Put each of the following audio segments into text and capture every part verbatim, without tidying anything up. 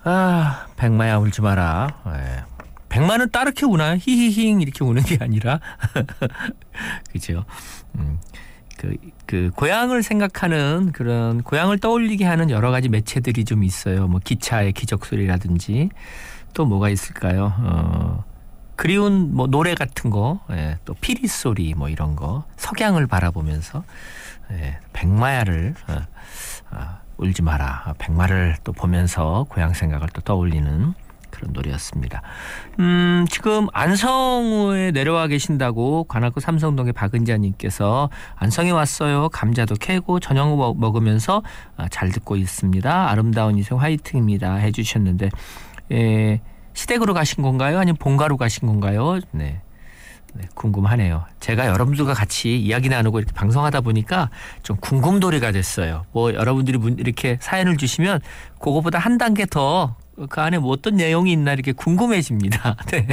아, 백마야 울지 마라. 예. 백마는 따르게 우나요? 히히힝 이렇게 우는 게 아니라 그죠? 음, 그, 그 고향을 생각하는 그런 고향을 떠올리게 하는 여러 가지 매체들이 좀 있어요. 뭐 기차의 기적 소리라든지 또 뭐가 있을까요? 어, 그리운 뭐 노래 같은 거, 예, 또 피리 소리 뭐 이런 거, 석양을 바라보면서 예, 백마야를 어, 어, 울지 마라. 백마를 또 보면서 고향 생각을 또 떠올리는 그런 노래였습니다. 음, 지금 안성에 내려와 계신다고 관악구 삼성동의 박은자님께서 안성에 왔어요. 감자도 캐고 저녁 먹으면서 잘 듣고 있습니다. 아름다운 인생 화이팅입니다 해주셨는데 예, 시댁으로 가신 건가요? 아니면 본가로 가신 건가요? 네. 네, 궁금하네요. 제가 여러분들과 같이 이야기 나누고 이렇게 방송하다 보니까 좀 궁금돌이가 됐어요. 뭐 여러분들이 이렇게 사연을 주시면 그거보다 한 단계 더 그 안에 뭐 어떤 내용이 있나 이렇게 궁금해집니다. 네.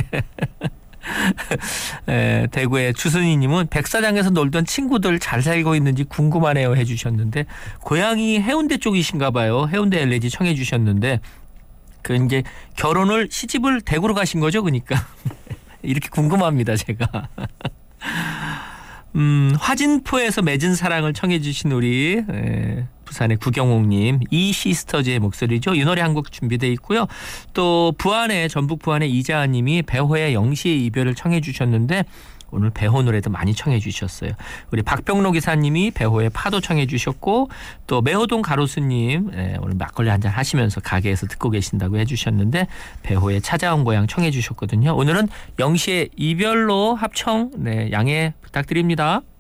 에, 대구의 주순이님은 백사장에서 놀던 친구들 잘 살고 있는지 궁금하네요 해주셨는데 고향이 해운대 쪽이신가 봐요. 해운대 엘레지 청해 주셨는데 그 이제 결혼을 시집을 대구로 가신 거죠, 그러니까 이렇게 궁금합니다, 제가. 음, 화진포에서 맺은 사랑을 청해 주신 우리 에, 부산의 구경옥님 이 시스터즈의 목소리죠. 이 노래 한 곡 준비되어 있고요. 또 부안의 전북 부안의 이자아님이 배호의 영시의 이별을 청해 주셨는데 오늘 배호 노래도 많이 청해 주셨어요. 우리 박병로 기사님이 배호의 파도 청해 주셨고 또 매호동 가로수님 예, 오늘 막걸리 한잔 하시면서 가게에서 듣고 계신다고 해주셨는데 배호의 찾아온 고향 청해 주셨거든요. 오늘은 영시의 이별로 합청 네, 양해 부탁드립니다.